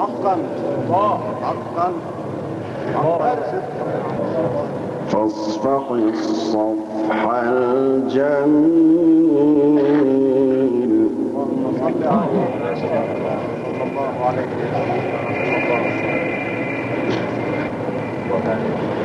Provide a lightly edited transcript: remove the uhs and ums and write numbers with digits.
حقا حقا فاصفح الصفح الجميل. اللهم صل عليه صلى الله عليه وسلم.